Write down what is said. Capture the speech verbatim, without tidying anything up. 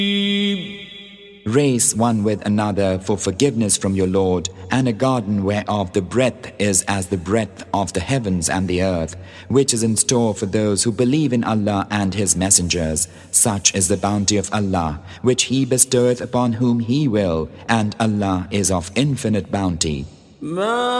Race one with another for forgiveness from your Lord, and a garden whereof the breadth is as the breadth of the heavens and the earth, which is in store for those who believe in Allah and His messengers. Such is the bounty of Allah, which He bestoweth upon whom He will, and Allah is of infinite bounty.